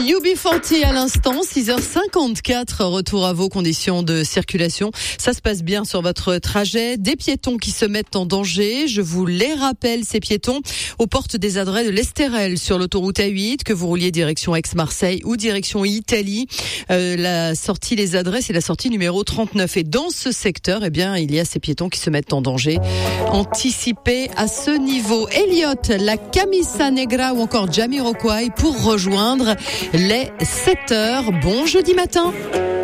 UB40 à l'instant, 6h54, retour à vos conditions de circulation. Ça se passe bien sur votre trajet. Des piétons qui se mettent en danger. Je vous les rappelle, ces piétons, aux portes des adrets de l'Estérel sur l'autoroute A8, que vous rouliez direction Aix-Marseille ou direction Italie. La sortie Les Adrets, c'est la sortie numéro 39. Et dans ce secteur, eh bien, il y a ces piétons qui se mettent en danger. Anticipez à ce niveau. Elliot, la Camisa Negra ou encore Jamiroquai pour rejoindre les 7h. Bon jeudi matin.